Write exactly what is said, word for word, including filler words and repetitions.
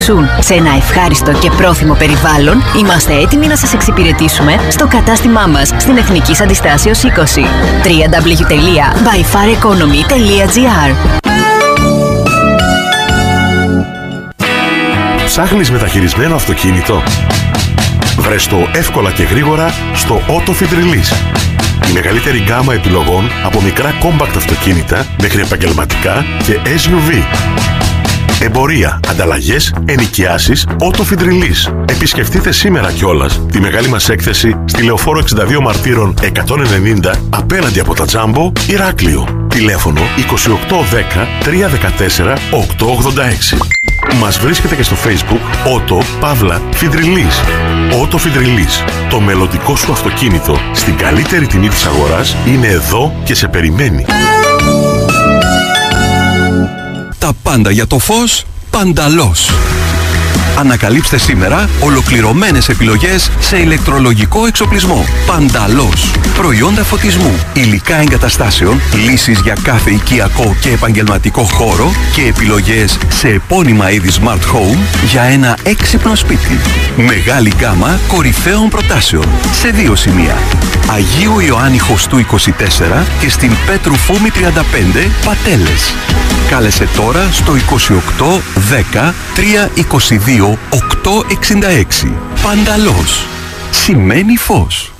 Σε ένα ευχάριστο και πρόθυμο περιβάλλον, είμαστε έτοιμοι να σας εξυπηρετήσουμε στο κατάστημά μας στην Εθνικής Αντιστάσεως είκοσι. double-u double-u double-u τελεία by far economy τελεία gr. Ψάχνεις μεταχειρισμένο αυτοκίνητο? Βρες το εύκολα και γρήγορα στο AutoFit Release. Η μεγαλύτερη γκάμα επιλογών από μικρά compact αυτοκίνητα μέχρι επαγγελματικά και ες γιου βι. Εμπορία, ανταλλαγές, ενοικιάσεις, AutoFit Release. Επισκεφτείτε σήμερα κιόλας τη μεγάλη μας έκθεση στη Λεωφόρο εξήντα δύο Μαρτύρων εκατόν ενενήντα απέναντι από τα Τζάμπο, Ηράκλειο. Τηλέφωνο είκοσι οκτώ δέκα τριακόσια δεκατέσσερα οκτακόσια ογδόντα έξι. Μας βρίσκεται και στο Facebook Auto Παύλα Fit Release. AutoFit Release. Το μελλοντικό σου αυτοκίνητο στην καλύτερη τιμή της αγοράς είναι εδώ και σε περιμένει. Τα πάντα για το φως, Πανταλώς. Ανακαλύψτε σήμερα ολοκληρωμένες επιλογές σε ηλεκτρολογικό εξοπλισμό. Πανταλώς. Προϊόντα φωτισμού, υλικά εγκαταστάσεων, λύσεις για κάθε οικιακό και επαγγελματικό χώρο και επιλογές σε επώνυμα είδη Smart Home για ένα έξυπνο σπίτι. Μεγάλη γκάμα κορυφαίων προτάσεων σε δύο σημεία. Αγίου Ιωάννη Χωστού είκοσι τέσσερα και στην Πέτρου Φούμη τριάντα πέντε, Πατέλες. Κάλεσε τώρα στο είκοσι οκτώ δέκα τριακόσια είκοσι δύο οκτακόσια εξήντα έξι. Πανταλώς. Σημαίνει φως.